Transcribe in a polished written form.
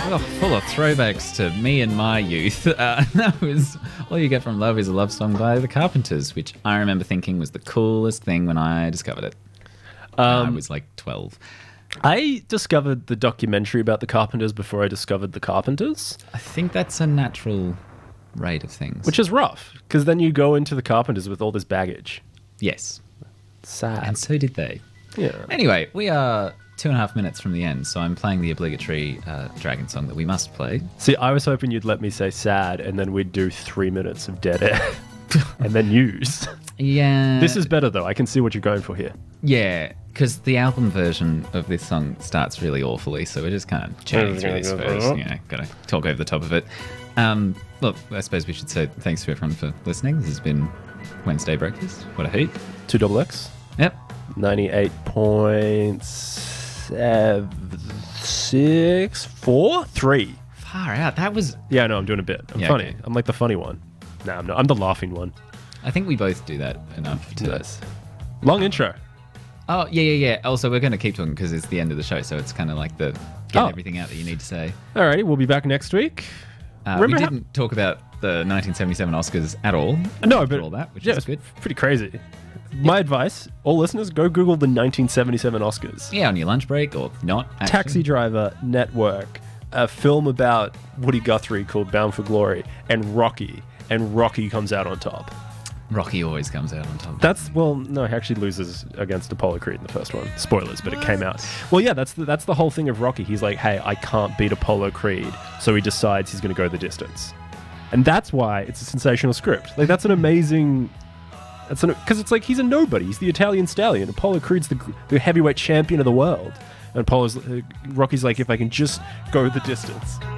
Oh, full of throwbacks to me and my youth. That was All You Get From Love Is a Love Song by The Carpenters, which I remember thinking was the coolest thing when I discovered it. I was like 12. I discovered the documentary about the Carpenters before I discovered the Carpenters. I think that's a natural rate of things. Which is rough, because then you go into the Carpenters with all this baggage. Yes. Sad. And so did they. Yeah. Anyway, we are 2.5 minutes from the end, so I'm playing the obligatory Dragon song that we must play. See, I was hoping you'd let me say sad, and then we'd do 3 minutes of dead air. And then news. Yeah. This is better, though. I can see what you're going for here. Yeah, because the album version of this song starts really awfully, so we're just kind of chatting through this first. Got to talk over the top of it. Look, I suppose we should say thanks to everyone for listening. This has been Wednesday Breakfast. What a hoot. 2XX. Yep. 98.643. Far out. That was... Yeah, no, I'm doing a bit. I'm funny. Okay. I'm like the funny one. No, I'm not. I'm the laughing one. I think we both do that enough to... Nice. Long intro. Oh, yeah. Also, we're going to keep talking because it's the end of the show, so it's kind of like the get everything out that you need to say. Alrighty, we'll be back next week. We didn't talk about the 1977 Oscars at all. No, but all that, which yeah, is good. Pretty crazy. My advice, all listeners, go Google the 1977 Oscars. Yeah, on your lunch break or not. Actually. Taxi Driver, Network, a film about Woody Guthrie called Bound for Glory, and Rocky comes out on top. Rocky always comes out on top. No, he actually loses against Apollo Creed in the first one. Spoilers, but it came out. Well, yeah, that's the whole thing of Rocky. He's like, hey, I can't beat Apollo Creed, so he decides he's going to go the distance. And that's why it's a sensational script. Like, that's an amazing... Because it's like, he's a nobody. He's the Italian stallion. Apollo Creed's the heavyweight champion of the world. And Rocky's like, if I can just go the distance.